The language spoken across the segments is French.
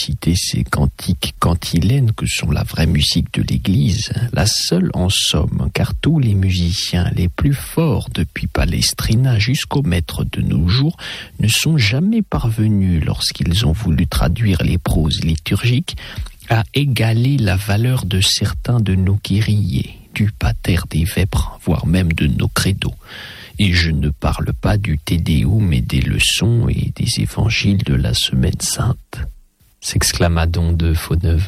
réciter ces cantiques cantilènes que sont la vraie musique de l'Église, la seule en somme, car tous les musiciens les plus forts depuis Palestrina jusqu'au maître de nos jours ne sont jamais parvenus, lorsqu'ils ont voulu traduire les proses liturgiques, à égaler la valeur de certains de nos Kyriés, du Pater des Vêpres, voire même de nos credos. Et je ne parle pas du Te Deum, mais des leçons et des évangiles de la Semaine Sainte, s'exclama Don de Fauneuve.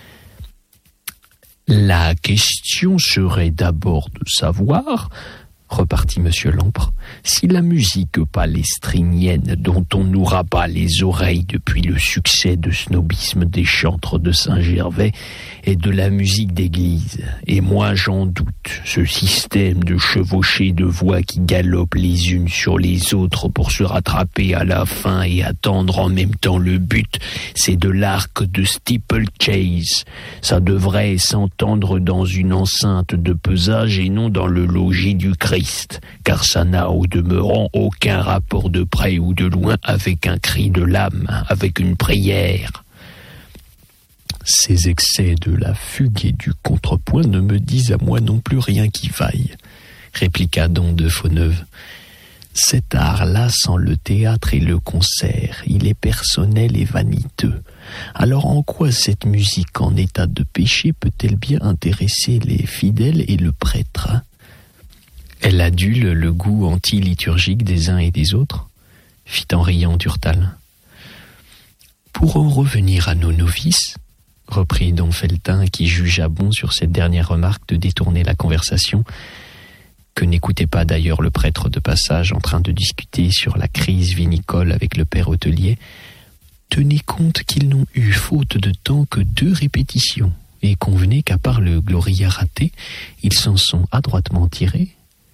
La question serait d'abord de savoir, repartit Monsieur Lampre, si la musique palestrinienne dont on nous rabat les oreilles depuis le succès de snobisme des chantres de Saint-Gervais est de la musique d'église. Et moi j'en doute. Ce système de chevauchée de voix qui galopent les unes sur les autres pour se rattraper à la fin et attendre en même temps le but, c'est de l'arc de steeplechase. Ça devrait s'entendre dans une enceinte de pesage et non dans le logis du Christ, car ça n'a au demeurant aucun rapport de près ou de loin avec un cri de l'âme, avec une prière. Ces excès de la fugue et du contrepoint ne me disent à moi non plus rien qui vaille, répliqua Don de Fauneuve. Cet art-là, sans le théâtre et le concert, il est personnel et vaniteux. Alors en quoi cette musique en état de péché peut-elle bien intéresser les fidèles et le prêtre ? Elle adule le goût anti-liturgique des uns et des autres, fit en riant Durtal. Pour en revenir à nos novices, reprit Don Felletin, qui jugea bon sur cette dernière remarque de détourner la conversation, que n'écoutait pas d'ailleurs le prêtre de passage en train de discuter sur la crise vinicole avec le père hôtelier, tenez compte qu'ils n'ont eu faute de temps que 2 répétitions, et convenez qu'à part le Gloria raté, ils s'en sont adroitement tirés.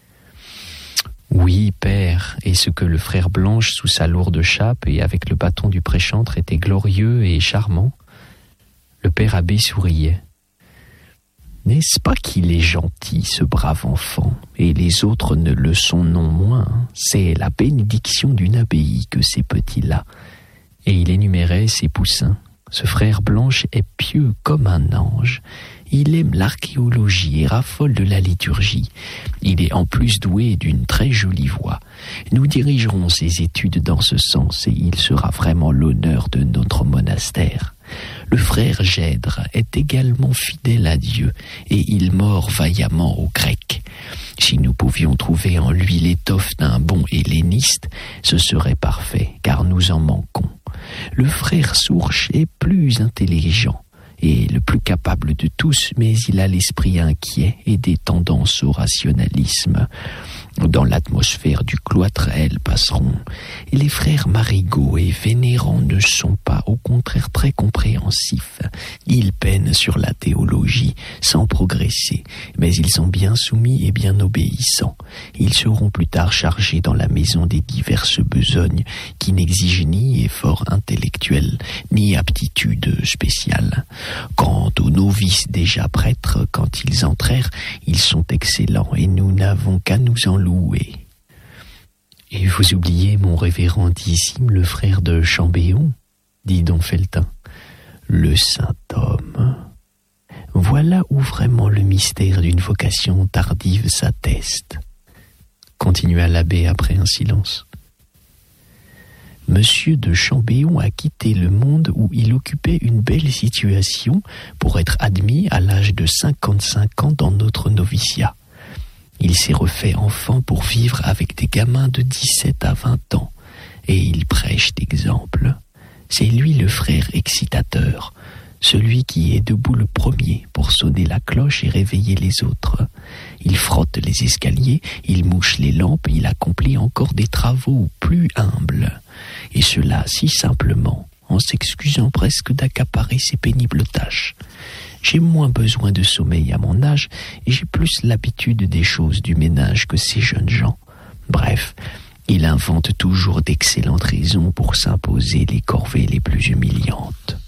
Oui, père, et ce que le frère Blanche sous sa lourde chape et avec le bâton du prêchantre était glorieux et charmant. Le père abbé souriait. N'est-ce pas qu'il est gentil, ce brave enfant, et les autres ne le sont non moins. C'est la bénédiction d'une abbaye que ces petits-là. Et il énumérait ses poussins. Ce frère Blanche est pieux comme un ange. Il aime l'archéologie et raffole de la liturgie. Il est en plus doué d'une très jolie voix. Nous dirigerons ses études dans ce sens et il sera vraiment l'honneur de notre monastère. Le frère Gèdre est également fidèle à Dieu et il mord vaillamment aux Grecs. Si nous pouvions trouver en lui l'étoffe d'un bon helléniste, ce serait parfait, car nous en manquons. Le frère Sourche est plus intelligent et le plus capable de tous, mais il a l'esprit inquiet et des tendances au rationalisme. Dans l'atmosphère du cloître, elles passeront. Et les frères Marigot et Vénérand ne sont pas, au contraire, très compréhensifs. Ils peinent sur la théologie, sans progresser, mais ils sont bien soumis et bien obéissants. Ils seront plus tard chargés dans la maison des diverses besognes, qui n'exigent ni effort intellectuel, ni aptitude spéciale. Quant aux novices déjà prêtres, quand ils entrèrent, ils sont excellents, et nous n'avons qu'à nous en louer. Et vous oubliez mon révérendissime le frère de Chambéon, dit Don Felletin. Le saint homme. Voilà où vraiment le mystère d'une vocation tardive s'atteste, continua l'abbé après un silence. Monsieur de Chambéon a quitté le monde où il occupait une belle situation pour être admis à l'âge de 55 ans dans notre noviciat. Il s'est refait enfant pour vivre avec des gamins de 17 à 20 ans, et il prêche d'exemple. C'est lui le frère excitateur, celui qui est debout le premier pour sonner la cloche et réveiller les autres. Il frotte les escaliers, il mouche les lampes, il accomplit encore des travaux plus humbles. Et cela si simplement, en s'excusant presque d'accaparer ses pénibles tâches. J'ai moins besoin de sommeil à mon âge et j'ai plus l'habitude des choses du ménage que ces jeunes gens. Bref, il invente toujours d'excellentes raisons pour s'imposer les corvées les plus humiliantes.